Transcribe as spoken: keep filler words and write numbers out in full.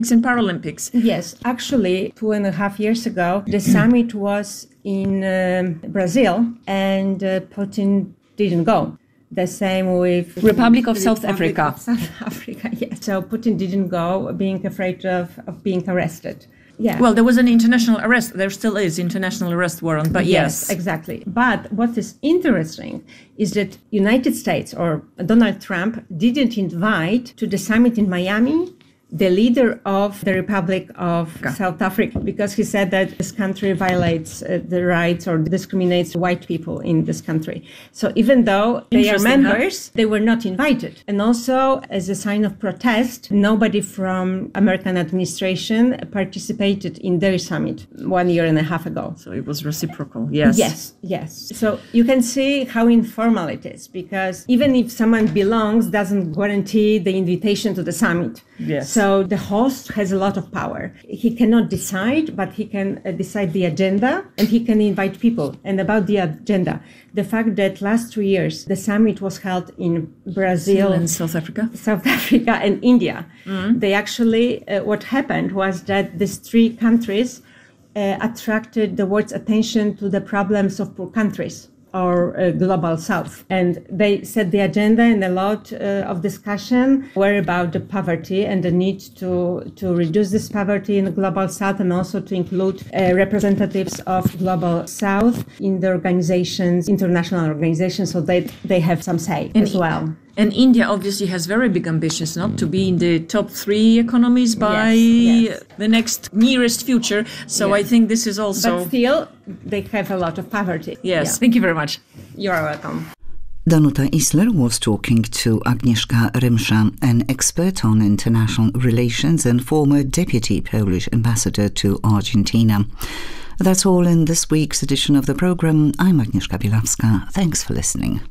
In Paralympics. Yes, actually, two and a half years ago, the summit was in um, Brazil, and uh, Putin didn't go. The same with Republic of the South Republic Africa. Of South Africa, yes. So Putin didn't go, being afraid of, of being arrested. Yeah. Well, there was an international arrest. There still is international arrest warrant, but yes. Yes, exactly. But what is interesting is that United States or Donald Trump didn't invite to the summit in Miami the leader of the Republic of okay. South Africa, because he said that this country violates uh, the rights or discriminates white people in this country. So even though they are members, huh? they were not invited. And also, as a sign of protest, nobody from American administration participated in their summit one year and a half ago. So it was reciprocal, yes. Yes, yes. So you can see how informal it is, because even if someone belongs, doesn't guarantee the invitation to the summit. Yes. So the host has a lot of power. He cannot decide, but he can uh, decide the agenda, and he can invite people. And about the agenda, the fact that last two years the summit was held in Brazil and South Africa, South Africa and India. Mm-hmm. They actually, uh, what happened was that these three countries uh, attracted the world's attention to the problems of poor countries, or uh, global south. And they set the agenda, and a lot uh, of discussion were about the poverty and the need to, to reduce this poverty in the global south, and also to include uh, representatives of global south in the organizations, international organizations, so that they have some say and as well. And India obviously has very big ambitions, not to be in the top three economies by yes, yes. the next nearest future. So yes. I think this is also... But still, they have a lot of poverty. Yes, yeah. Thank you very much. You are welcome. Danuta Isler was talking to Agnieszka Rymsza, an expert on international relations and former deputy Polish ambassador to Argentina. That's all in this week's edition of the programme. I'm Agnieszka Bielawska. Thanks for listening.